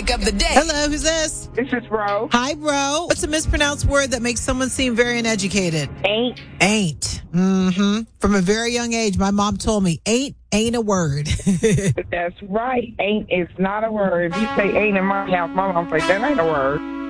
topic of the day. Hello, who's this? This is Bro. Hi, bro. What's a mispronounced word that makes someone seem very uneducated? Ain't. Ain't. From a very young age, my mom told me, ain't a word. That's right. Ain't is not a word. If you say ain't in my house, my mom say that ain't a word.